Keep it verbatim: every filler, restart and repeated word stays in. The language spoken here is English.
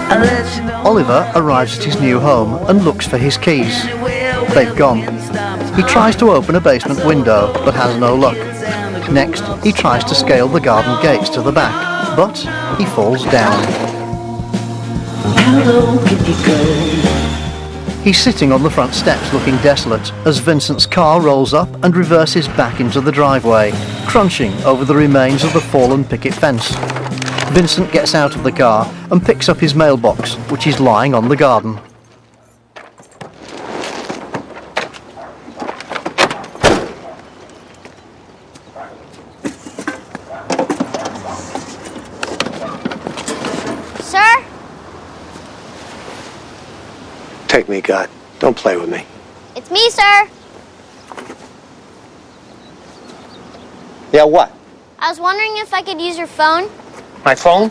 Oliver arrives at his new home and looks for his keys. They've gone. He tries to open a basement window, but has no luck. Next, he tries to scale the garden gates to the back, but he falls down. He's sitting on the front steps looking desolate as Vincent's car rolls up and reverses back into the driveway, crunching over the remains of the fallen picket fence. Vincent gets out of the car and picks up his mailbox, which is lying on the garden. Sir? Take me, God. Don't play with me. It's me, sir. Yeah, what? I was wondering if I could use your phone. My phone?